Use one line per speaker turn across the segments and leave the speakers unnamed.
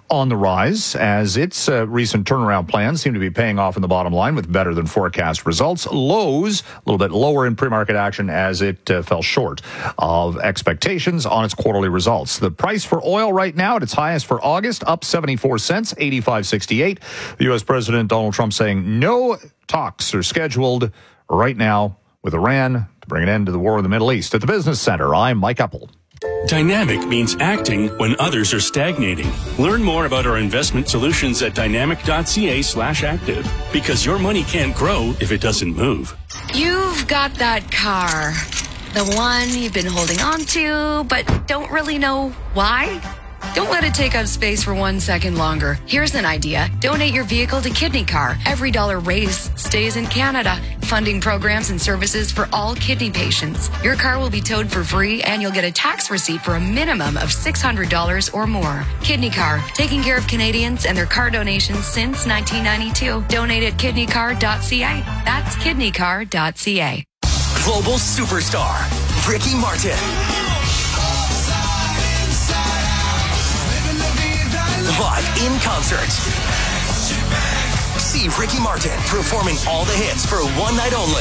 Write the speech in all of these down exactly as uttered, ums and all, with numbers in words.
on the rise as its uh, recent turnaround plans seem to be paying off in the bottom line with better than forecast results. Lowe's, a little bit lower in pre-market action as it uh, fell short of expectations on its quarterly results. The price for oil right now at its highest for August, up seventy-four cents, eighty-five sixty-eight. The U S President Donald Trump saying no talks are scheduled right now with Iran to bring an end to the war in the Middle East. At the Business Center, I'm Mike Epple.
Dynamic means acting when others are stagnating. Learn more about our investment solutions at dynamic.ca slash active, because your money can't grow if it doesn't move.
You've got that car, the one you've been holding on to, but don't really know why. Don't let it take up space for one second longer. Here's an idea. Donate your vehicle to Kidney Car. Every dollar raised stays in Canada, funding programs and services for all kidney patients. Your car will be towed for free, and you'll get a tax receipt for a minimum of six hundred dollars or more. Kidney Car, taking care of Canadians and their car donations since nineteen ninety-two. Donate at kidney car dot c a. That's kidney car dot c a.
Global superstar, Ricky Martin. Live in concert. See Ricky Martin performing all the hits for one night only.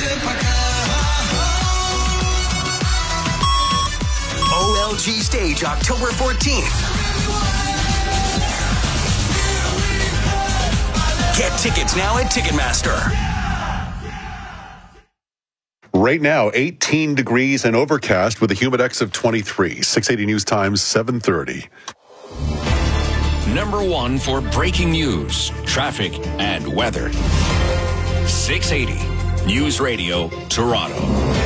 O L G Stage, October fourteenth. Get tickets now at Ticketmaster.
Right now, eighteen degrees and overcast with a humidex of twenty-three. six eighty News Times, seven thirty.
Number one for breaking news, traffic, and weather. six eighty News Radio, Toronto.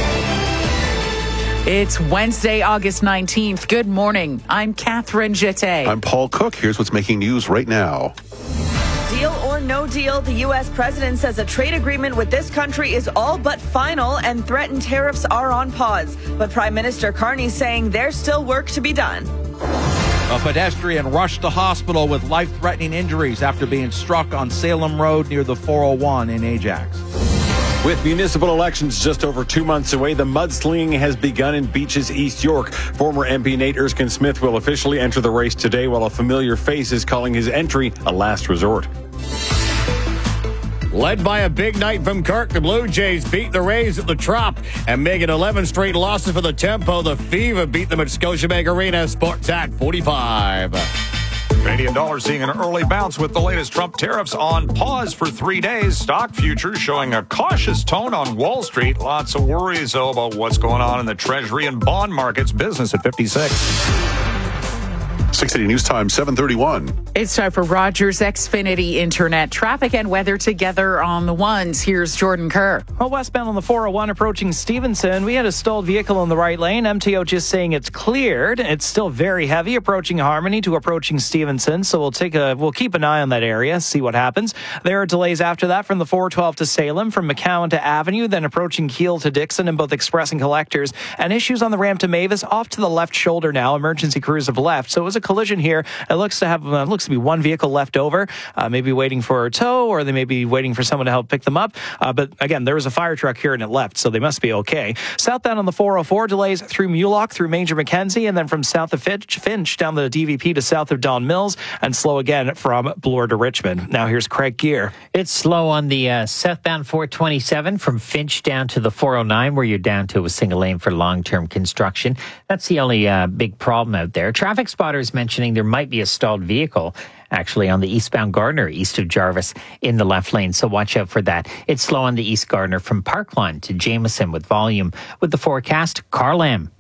It's Wednesday, August nineteenth. Good morning. I'm Catherine Jeté.
I'm Paul Cook. Here's what's making news right now.
Deal or no deal, the U S president says a trade agreement with this country is all but final and threatened tariffs are on pause. But Prime Minister Carney saying there's still work to be done.
A pedestrian rushed to hospital with life-threatening injuries after being struck on Salem Road near the four oh one in Ajax.
With municipal elections just over two months away, the mudslinging has begun in Beaches, East York. Former M P Nate Erskine-Smith will officially enter the race today, while a familiar face is calling his entry a last resort.
Led by a big night from Kirk, the Blue Jays beat the Rays at the Trop and making eleven straight losses for the Tempo. The Fever beat them at Scotiabank Arena. Sportac forty-five.
Canadian dollar seeing an early bounce with the latest Trump tariffs on pause for three days. Stock futures showing a cautious tone on Wall Street. Lots of worries, though, about what's going on in the Treasury and bond markets. Business at fifty-six.
six eighty News Time, seven thirty-one.
It's time for Rogers Xfinity Internet. Traffic and weather together on the ones. Here's Jordan Kerr.
Well, westbound on the four oh one approaching Stevenson, we had a stalled vehicle in the right lane. M T O just saying it's cleared. It's still very heavy approaching Harmony to approaching Stevenson. So we'll take a we'll keep an eye on that area, see what happens. There are delays after that from the four twelve to Salem, from McCowan to Avenue, then approaching Keele to Dixon in both Express and Collectors. And issues on the ramp to Mavis off to the left shoulder now. Emergency crews have left. So it was a collision here. It looks to have uh, looks to be one vehicle left over, uh, maybe waiting for a tow, or they may be waiting for someone to help pick them up. Uh, but again, there was a fire truck here and it left, so they must be okay. Southbound on the four oh four, delays through Mulock, through Major Mackenzie, and then from south of Finch, Finch down the D V P to south of Don Mills, and slow again from Bloor to Richmond. Now here's Craig Gear.
It's slow on the uh, southbound four twenty-seven from Finch down to the four oh nine, where you're down to a single lane for long-term construction. That's the only uh, big problem out there. Traffic spotters mentioning there might be a stalled vehicle actually on the eastbound Gardner, east of Jarvis, in the left lane. So watch out for that. It's slow on the East Gardner from Parkland to Jameson with volume. With the forecast, Carl M.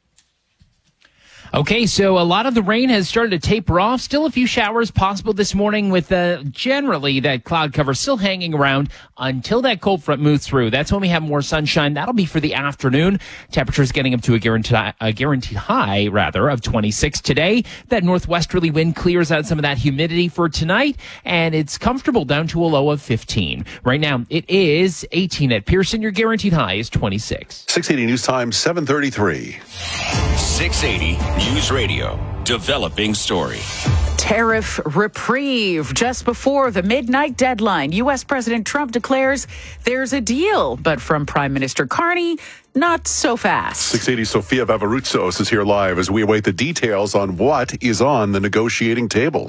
Okay, so a lot of the rain has started to taper off. Still a few showers possible this morning with uh, generally that cloud cover still hanging around until that cold front moves through. That's when we have more sunshine. That'll be for the afternoon. Temperatures getting up to a guaranteed, a guaranteed high, rather, of twenty-six today. That northwesterly wind clears out some of that humidity for tonight, and it's comfortable down to a low of fifteen. Right now, it is eighteen at Pearson. Your guaranteed high is twenty-six.
six eighty News Time, seven thirty-three.
six eighty News Radio, developing story.
Tariff reprieve. Just before the midnight deadline, U S President Trump declares there's a deal. But from Prime Minister Carney, not so fast.
six eighty Sofia Vavarutsos is here live as we await the details on what is on the negotiating table.